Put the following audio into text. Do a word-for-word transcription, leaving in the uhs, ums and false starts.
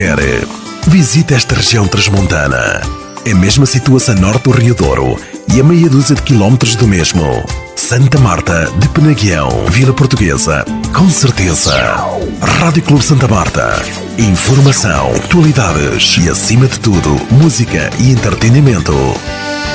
Visite esta região transmontana. É mesmo situa-se a norte do Rio Douro e a meia dúzia de quilómetros do mesmo. Santa Marta de Penaguião, Vila Portuguesa, com certeza. Rádio Clube Santa Marta. Informação, atualidades e, acima de tudo, música e entretenimento.